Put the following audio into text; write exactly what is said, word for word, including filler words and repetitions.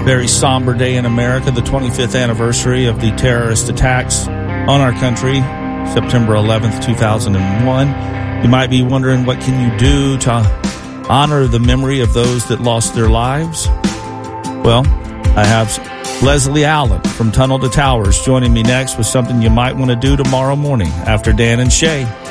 Very somber day in America, the twenty-fifth anniversary of the terrorist attacks on our country, September eleventh, two thousand one. You might be wondering, what can you do to honor the memory of those that lost their lives? Well, I have Leslie Allen from Tunnel to Towers joining me next with something you might want to do tomorrow morning after Dan and Shay.